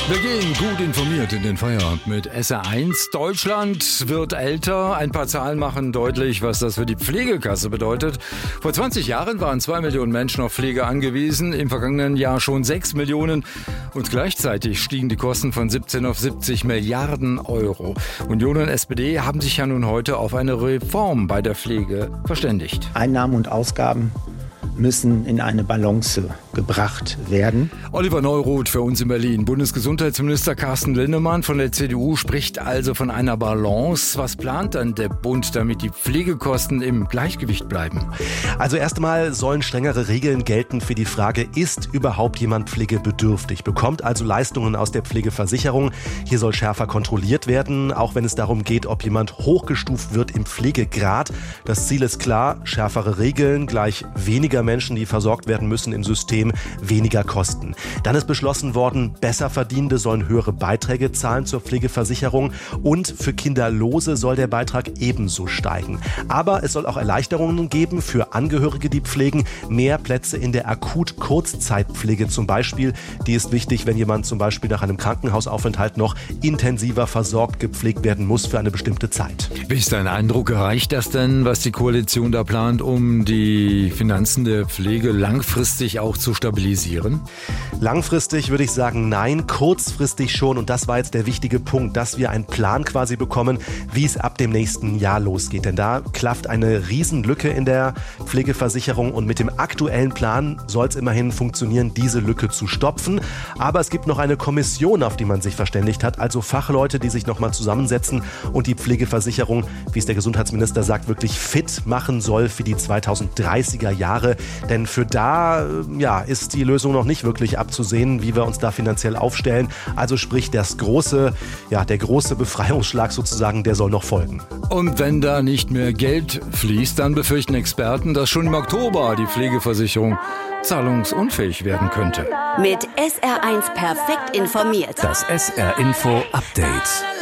Wir gehen gut informiert in den Feierabend mit SR1. Deutschland wird älter. Ein paar Zahlen machen deutlich, was das für die Pflegekasse bedeutet. Vor 20 Jahren waren 2 Millionen Menschen auf Pflege angewiesen, im vergangenen Jahr schon 6 Millionen. Und gleichzeitig stiegen die Kosten von 17 auf 70 Milliarden Euro. Union und SPD haben sich ja nun heute auf eine Reform bei der Pflege verständigt. Einnahmen und Ausgaben müssen in eine Balance gebracht werden. Oliver Neuroth für uns in Berlin. Bundesgesundheitsminister Carsten Linnemann von der CDU spricht also von einer Balance. Was plant dann der Bund, damit die Pflegekosten im Gleichgewicht bleiben? Also erst einmal sollen strengere Regeln gelten für die Frage, ist überhaupt jemand pflegebedürftig? Bekommt also Leistungen aus der Pflegeversicherung? Hier soll schärfer kontrolliert werden, auch wenn es darum geht, ob jemand hochgestuft wird im Pflegegrad. Das Ziel ist klar, schärfere Regeln gleich weniger Menschen, die versorgt werden müssen im System, weniger Kosten. Dann ist beschlossen worden, Besserverdienende sollen höhere Beiträge zahlen zur Pflegeversicherung und für Kinderlose soll der Beitrag ebenso steigen. Aber es soll auch Erleichterungen geben für Angehörige, die pflegen, mehr Plätze in der Akut-Kurzzeitpflege zum Beispiel. Die ist wichtig, wenn jemand zum Beispiel nach einem Krankenhausaufenthalt noch intensiver versorgt, gepflegt werden muss für eine bestimmte Zeit. Wie ist dein Eindruck? Reicht das denn, was die Koalition da plant, um die Finanzen der Pflege langfristig auch zu stabilisieren? Langfristig würde ich sagen, nein, kurzfristig schon. Und das war jetzt der wichtige Punkt, dass wir einen Plan quasi bekommen, wie es ab dem nächsten Jahr losgeht. Denn da klafft eine Riesenlücke in der Pflegeversicherung und mit dem aktuellen Plan soll es immerhin funktionieren, diese Lücke zu stopfen. Aber es gibt noch eine Kommission, auf die man sich verständigt hat, also Fachleute, die sich nochmal zusammensetzen und die Pflegeversicherung, wie es der Gesundheitsminister sagt, wirklich fit machen soll für die 2030er Jahre. Denn für da ist die Lösung noch nicht wirklich abzusehen, wie wir uns da finanziell aufstellen. Also sprich, der große Befreiungsschlag sozusagen, der soll noch folgen. Und wenn da nicht mehr Geld fließt, dann befürchten Experten, dass schon im Oktober die Pflegeversicherung zahlungsunfähig werden könnte. Mit SR1 perfekt informiert. Das SR Info Update.